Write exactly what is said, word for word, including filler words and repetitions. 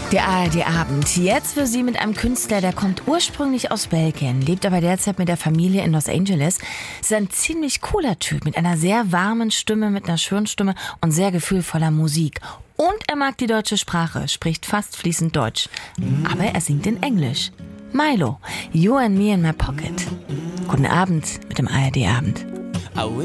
Der A R D-Abend. Jetzt für Sie mit einem Künstler, der kommt ursprünglich aus Belgien, lebt aber derzeit mit der Familie in Los Angeles. Ist ein ziemlich cooler Typ mit einer sehr warmen Stimme, mit einer schönen Stimme und sehr gefühlvoller Musik. Und er mag die deutsche Sprache, spricht fast fließend Deutsch. Aber er singt in Englisch. Milo, You and Me in My Pocket. Guten Abend mit dem A R D-Abend.